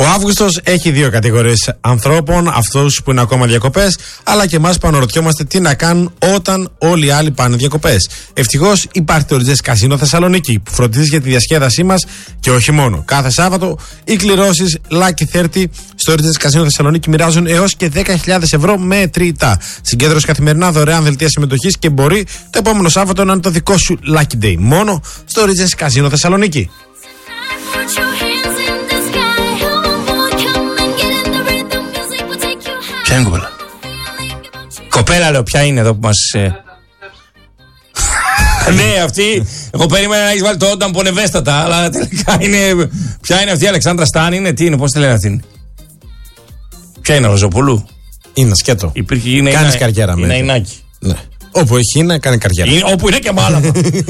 Ο Αύγουστος έχει δύο κατηγορίες ανθρώπων, αυτούς που είναι ακόμα διακοπές, αλλά και εμάς που αναρωτιόμαστε τι να κάνουν όταν όλοι οι άλλοι πάνε διακοπές. Ευτυχώς υπάρχει το Ridges Casino Θεσσαλονίκη, που φροντίζει για τη διασκέδασή μας και όχι μόνο. Κάθε Σάββατο οι κληρώσεις Lucky 30 στο Ridges Casino Θεσσαλονίκη μοιράζουν έως και 10.000 ευρώ μετρητά. Συγκέντρωση καθημερινά, δωρεάν δελτία συμμετοχής και μπορεί το επόμενο Σάββατο να είναι το δικό σου Lucky Day. Μόνο στο Ridges Casino Θεσσαλονίκη. Ποια είναι η κοπέλα? Κοπέλα λέω, ποια είναι εδώ που μας... Ναι, αυτή. Εγώ περίμενα να έχεις βάλει το όταν πονευέστατα, αλλά τελικά είναι... Ποια είναι αυτή η Αλεξάνδρα Στάν, είναι, τι είναι, πώς τη λένε αυτήν? Ποια είναι, Ροζοπολού? Είναι σκέτο. Κάνεις καριέρα με. Είναι Ινάκη. Ναι. Όπου έχει να κάνει καριέρα. Όπου είναι και μάλαμα.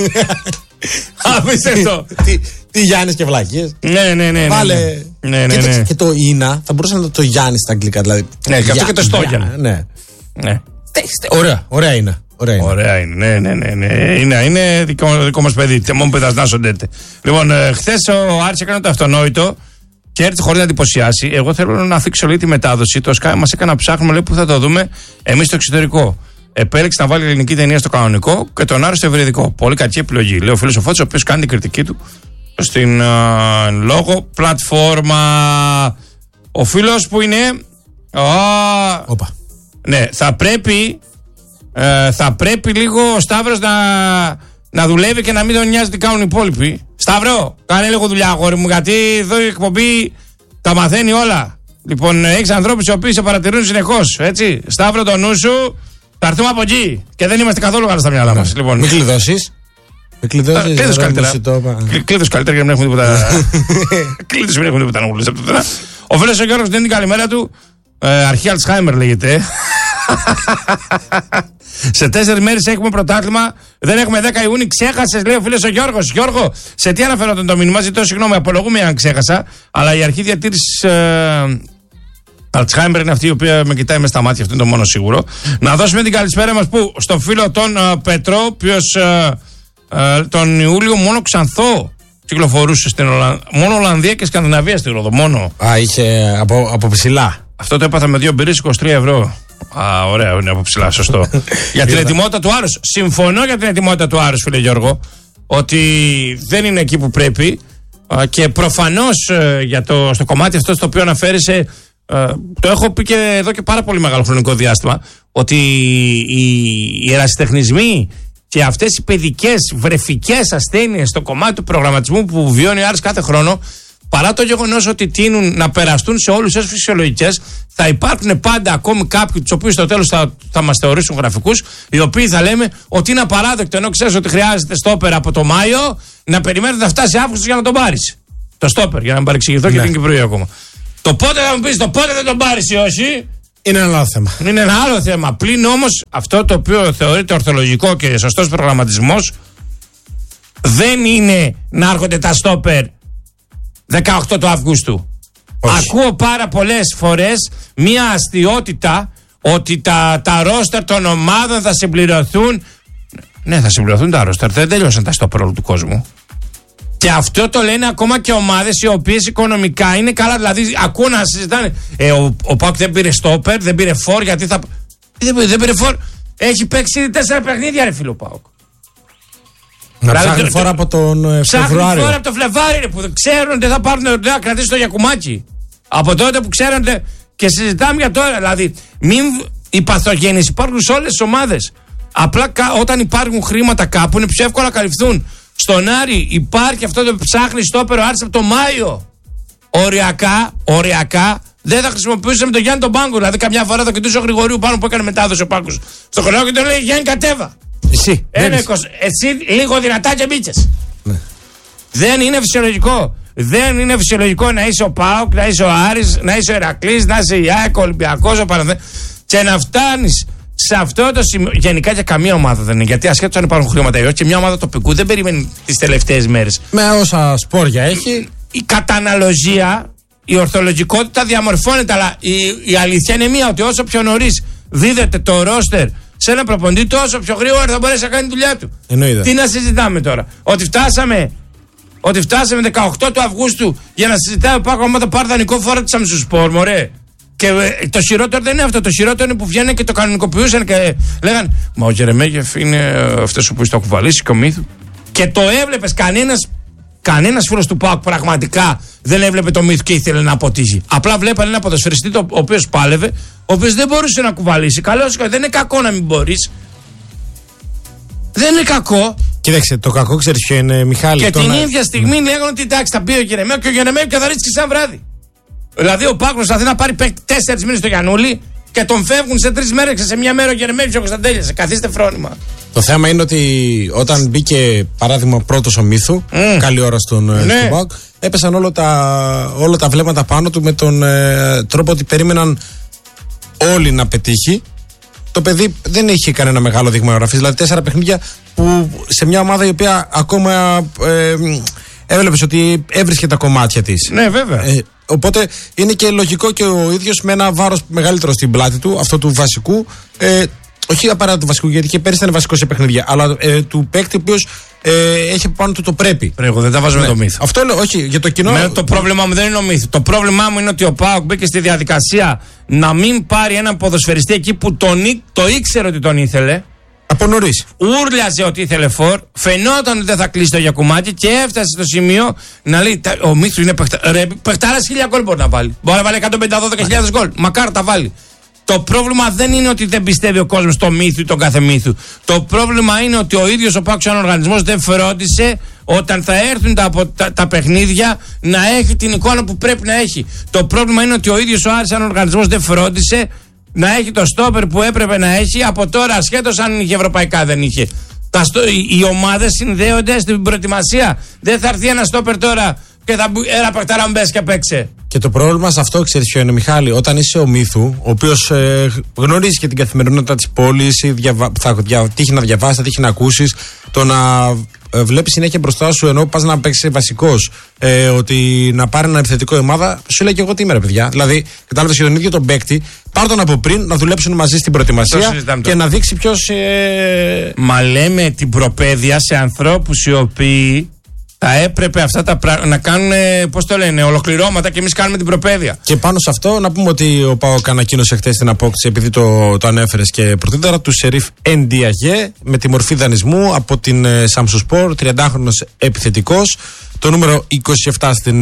Άφησε το. Τι Γιάννης και βλακίες. Ναι. Βάλε. Και το Ινα θα μπορούσε να το Γιάννη στα αγγλικά. Δηλαδή. Ναι, και αυτό και το Στόγιαν. Ναι. Ωραία είναι. Ωραία είναι. Ναι. Είναι δικό μας παιδί. Μόνο παιδασνάσονται. Λοιπόν, χθες ο Άρης έκανε το αυτονόητο και έρθει χωρίς να εντυπωσιάσει. Εγώ θέλω να θίξω λίγο τη μετάδοση. Το Sky μας έκανε να ψάχνουμε, λέει, που θα το δούμε εμείς στο εξωτερικό. Επέλεξε να βάλει ελληνική ταινία στο κανονικό και τον Άρη στο ευρυδικό. Πολύ κακή επιλογή. Λέει ο φίλος ο Φώτης, ο οποίος κάνει την κριτική του στην λόγο πλατφόρμα. Ο φίλος που είναι. Όπα. Ναι, θα πρέπει λίγο ο Σταύρος να δουλεύει και να μην τον νοιάζει τι κάνουν οι υπόλοιποι. Σταύρο, κάνε λίγο δουλειά, αγόρι μου, γιατί εδώ η εκπομπή τα μαθαίνει όλα. Λοιπόν, έχεις ανθρώπους οι οποίοι σε παρατηρούν συνεχώς. Έτσι. Σταύρο, το νου σου. Θα έρθουμε από εκεί και δεν είμαστε καθόλου καλά στα μυαλά μας. Λοιπόν, μην κλειδώσεις. Κλείδους καλύτερα. Κλείδους καλύτερα για να μην έχουμε τίποτα. Κλείδους μην έχουμε τίποτα να μου. Ο φίλος ο Γιώργος δίνει την καλημέρα του. Αρχή Αλτσχάιμερ λέγεται. Σε 4 μέρες έχουμε πρωτάθλημα. Δεν έχουμε 10 Ιούνιου. Ξέχασες, λέει ο φίλος ο Γιώργος. Γιώργο, σε τι αναφερόταν το μήνυμα? Ζητώ συγγνώμη, απολογούμε αν ξέχασα. Αλλά η αρχή διατήρησης Αλτσχάιμερ είναι αυτή η οποία με κοιτάει μες στα μάτια, αυτό είναι το μόνο σίγουρο. Να δώσουμε την καλησπέρα μας στον φίλο τον Πετρό, ο οποίος τον Ιούλιο μόνο Ξανθό κυκλοφορούσε στην Ολλανδία. Μόνο Ολλανδία και Σκανδιναβία στη Ρόδο. Μόνο. Είχε από ψηλά. Αυτό το έπαθα με 2 μπυρίες 23 ευρώ. Ωραία, είναι από ψηλά, σωστό. Για την ετοιμότητα του Άρους. Συμφωνώ για την ετοιμότητα του Άρους, φίλε Γιώργο, ότι δεν είναι εκεί που πρέπει. Και προφανώς στο κομμάτι αυτό στο οποίο αναφέρεσαι. Το έχω πει και εδώ και πάρα πολύ μεγάλο χρονικό διάστημα, ότι οι ερασιτεχνισμοί και αυτές οι παιδικές βρεφικές ασθένειες στο κομμάτι του προγραμματισμού που βιώνει ο Άρης κάθε χρόνο, παρά το γεγονός ότι τείνουν να περαστούν σε όλους τις φυσιολογικές, θα υπάρχουν πάντα ακόμη κάποιοι τους οποίους στο τέλος θα μας θεωρήσουν γραφικούς, οι οποίοι θα λέμε ότι είναι απαράδεκτο, ενώ ξέρεις ότι χρειάζεται στόπερ από το Μάιο, να περιμένετε να φτάσει Αύγουστο για να τον πάρεις. Το στόπερ, για να μην παρεξηγηθώ, και την Κυπριακή ακόμα. Το πότε θα μου πεις, το πότε δεν τον πάρεις ή όχι, είναι ένα άλλο θέμα. Είναι ένα άλλο θέμα. Πλην όμως αυτό το οποίο θεωρείται ορθολογικό και σωστός προγραμματισμός δεν είναι να έρχονται τα στόπερ 18 του Αυγούστου. Όχι. Ακούω πάρα πολλές φορές μια αστιότητα ότι τα ρόστερ των ομάδων θα συμπληρωθούν. Ναι, θα συμπληρωθούν τα ρόστερ. Δεν τελειώσαν τα στόπερ όλου του κόσμου. Και αυτό το λένε ακόμα και ομάδες οι οποίες οικονομικά είναι καλά. Δηλαδή, ακούω να συζητάνε. Ο ΠΑΟΚ δεν πήρε στόπερ, δεν πήρε φόρ, γιατί θα. Δεν πήρε φόρ. Έχει παίξει 4 παιχνίδια, ρε φίλο ΠΑΟΚ. Να ψάχνει φόρ από τον Φλεβάρι. Ψάχνει φόρ από τον Φλεβάρι, που ξέρουν ότι θα πάρουν να κρατήσει το γιακουμάκι. Από τότε που ξέρουν. Και συζητάμε για τώρα. Δηλαδή, οι παθογένειες υπάρχουν σε όλες τις ομάδες. Απλά όταν υπάρχουν χρήματα κάπου είναι πιο εύκολο να καλυφθούν. Στον Άρη υπάρχει αυτό το ψάχνει στόπερο Άρης από το Μάιο. Οριακά δεν θα χρησιμοποιούσαμε τον Γιάννη τον Πάγκο. Δηλαδή, καμιά φορά θα κοιτούσε ο Γρηγορίου πάνω που έκανε μετάδοση ο Πάγκος στο χωριό και τον λέει Γιάννη, κατέβα. Εσύ λίγο δυνατά και μπήτσες. Ναι. Δεν είναι φυσιολογικό. Δεν είναι φυσιολογικό να είσαι ο ΠΑΟΚ, να είσαι ο Άρης, να είσαι ο Ηρακλής, να είσαι η ΑΕΚ, ο Ολυμπιακός, ο Παναθηναϊκός και να φτάνεις σε αυτό το σημείο. Γενικά για καμία ομάδα δεν είναι. Γιατί ασχέτως αν υπάρχουν χρήματα ή όχι, και μια ομάδα τοπικού δεν περιμένει τις τελευταίες μέρες. Με όσα σπόρια έχει. Η καταναλωγία, η ορθολογικότητα διαμορφώνεται. Αλλά η αλήθεια είναι μία, ότι όσο πιο νωρίς δίδεται το ρόστερ σε ένα προπονητή, τόσο πιο γρήγορα θα μπορέσει να κάνει τη δουλειά του. Εννοείται. Τι να συζητάμε τώρα? Ότι φτάσαμε Ότι φτάσαμε 18 του Αυγούστου για να συζητάμε πάνω άμα το πάρει δανεικό φόρο τη Samsung Sport, μωρέ. Και το χειρότερο δεν είναι αυτό. Το χειρότερο είναι που βγαίνουν και το κανονικοποιούσαν και λέγανε μα ο Γερεμέγεφ είναι αυτός που το κουβαλήσει και ο Μύθου. Και το έβλεπες, κανένας φίλος του ΠΑΟΚ πραγματικά δεν έβλεπε το Μύθου και ήθελε να αποτύχει. Απλά βλέπανε ένα ποδοσφαιριστή ο οποίος πάλευε, ο οποίος δεν μπορούσε να κουβαλήσει. Καλώς, δεν είναι κακό να μην μπορείς. Δεν είναι κακό. Κοίταξε, το κακό ξέρεις ποιο είναι, Μιχάλη. Και την ίδια στιγμή λέγανε ότι εντάξει, θα πει ο Γερεμέγεφ και ο Γερεμέγεφ καθαρίστηκε σαν βράδυ. Δηλαδή ο ΠΑΟΚ προσπαθεί να πάρει 4 μήνες στο Γιαννούλη και τον φεύγουν σε 3 μέρες, σε μια μέρα ο Γερεμέγεφ και ο Κωνσταντέλιας. Καθίστε φρόνημα. Το θέμα είναι ότι όταν μπήκε παράδειγμα πρώτος ο Μύθου, καλή ώρα στον ΠΑΟΚ, έπεσαν όλα τα βλέμματα πάνω του με τον τρόπο ότι περίμεναν όλοι να πετύχει. Το παιδί δεν είχε κανένα μεγάλο δείγμα γραφής, δηλαδή 4 παιχνίδια που σε μια ομάδα η οποία ακόμα έβλεπες ότι έβρισκε τα κομμάτια της. Ναι, βέβαια. Οπότε είναι και λογικό και ο ίδιος με ένα βάρος μεγαλύτερο στην πλάτη του, αυτό του βασικού. Όχι απαραίτητα του βασικού, γιατί και πέρυσι ήταν βασικό σε παιχνίδια, αλλά του παίκτη ο οποίος έχει πάνω του το πρέπει. Εγώ δεν τα βάζω με το Μύθο. Αυτό λέω, όχι, για το κοινό. Το πρόβλημά μου δεν είναι ο Μύθο. Το πρόβλημά μου είναι ότι ο ΠΑΟΚ μπήκε στη διαδικασία να μην πάρει έναν ποδοσφαιριστή εκεί που το ήξερε ότι τον ήθελε. Από νωρίς. Ούρλιαζε ότι ήθελε φορ, φαινόταν ότι δεν θα κλείσει το γιακουμάκι και έφτασε στο σημείο να λέει: ο Μύθος είναι παιχτάρας, 1000 γκολ μπορεί να βάλει. Μπορεί να βάλει 150-12.000 γκολ. Μακάρι τα βάλει. Το πρόβλημα δεν είναι ότι δεν πιστεύει ο κόσμος στο Μύθου ή τον κάθε Μύθου. Το πρόβλημα είναι ότι ο ίδιος ο ΠΑΟΚ σαν οργανισμός δεν φρόντισε όταν θα έρθουν τα παιχνίδια να έχει την εικόνα που πρέπει να έχει. Το πρόβλημα είναι ότι ο ίδιος ο Άρης σαν οργανισμός δεν φρόντισε να έχει το στόπερ που έπρεπε να έχει από τώρα, ασχέτως αν είχε ευρωπαϊκά δεν είχε. Οι ομάδες συνδέονται στην προετοιμασία. Δεν θα έρθει ένα στόπερ τώρα και θα πει ένα παιχτάρα μπες και παίξε. Και το πρόβλημα σε αυτό, ξέρεις ποιο είναι, Μιχάλη, όταν είσαι ο Μύθου, ο οποίος γνωρίζει και την καθημερινότητα της πόλης, θα τύχει να διαβάσει, θα τύχει να ακούσεις, το να βλέπεις συνέχεια μπροστά σου ενώ πας να παίξεις βασικός, ότι να πάρει ένα επιθετικό ομάδα, σου λέει και εγώ τι είμαι, ρε παιδιά. Δηλαδή, κατάλαβες και τον ίδιο τον παίκτη, πάρ' τον από πριν να δουλέψουν μαζί στην προετοιμασία και να δείξει ποιος. Μα λέμε την προπαίδεια σε ανθρώπους οι οποίοι θα έπρεπε αυτά τα πράγματα να κάνουν, πώς το λένε, ολοκληρώματα και εμείς κάνουμε την προπαίδεια. Και πάνω σε αυτό να πούμε ότι ο ΠΑΟΚ ανακοίνωσε χθες την απόκτηση, επειδή το ανέφερες και πρωτήτερα, του Σερίφ Ενδιαγέ με τη μορφή δανεισμού από την Samsung Sport, 30χρονος επιθετικός, το νούμερο 27 στην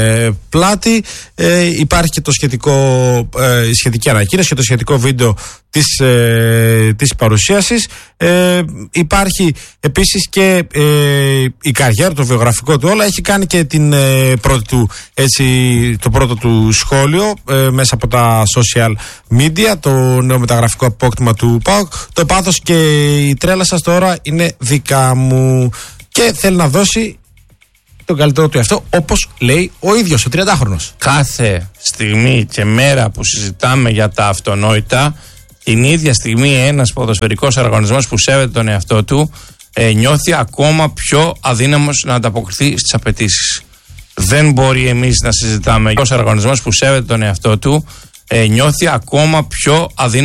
πλάτη. Υπάρχει και το η σχετική ανακοίνωση και το σχετικό βίντεο της παρουσίασης. Υπάρχει επίσης και η καριέρα, το βιογραφικό του, όλα. Έχει κάνει και το πρώτο του σχόλιο μέσα από τα social media, το νέο μεταγραφικό απόκτημα του ΠΑΟΚ. Το πάθος και η τρέλα σας τώρα είναι δικά μου. Και θέλει να δώσει τον καλύτερο του εαυτό, όπως λέει ο ίδιος ο 30χρονος. Κάθε στιγμή και μέρα που συζητάμε για τα αυτονόητα, την ίδια στιγμή ένας ποδοσφαιρικός οργανισμός που σέβεται τον εαυτό του νιώθει ακόμα πιο αδύναμος να ανταποκριθεί στις απαιτήσεις. Δεν μπορεί εμείς να συζητάμε για ένας οργανισμός που σέβεται τον εαυτό του νιώθει ακόμα πιο αδύναμος